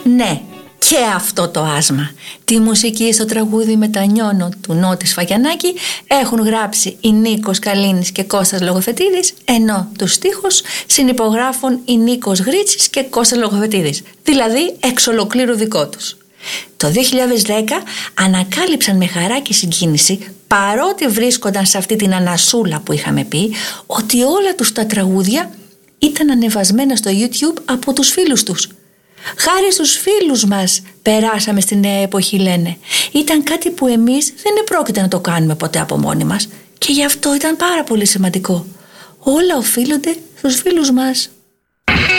Ναι, και αυτό το άσμα. Τη μουσική στο τραγούδι «Μετανιώνω» του Νότι Σφαγιανάκη έχουν γράψει η Νίκος Καλίνης και Κώστας Λογοθετίδης, ενώ τους στίχους συνυπογράφουν η Νίκος Γρίτσης και Κώστας Λογοθετίδης, δηλαδή εξ ολοκλήρου δικό τους. Το 2010 ανακάλυψαν με χαρά και συγκίνηση, παρότι βρίσκονταν σε αυτή την ανασούλα που είχαμε πει, ότι όλα τους τα τραγούδια ήταν ανεβασμένα στο YouTube από τους φίλους τους. Χάρη στους φίλους μας περάσαμε στη νέα εποχή, λένε. Ήταν κάτι που εμείς δεν επρόκειται να το κάνουμε ποτέ από μόνοι μας και γι' αυτό ήταν πάρα πολύ σημαντικό. Όλα οφείλονται στους φίλους μας.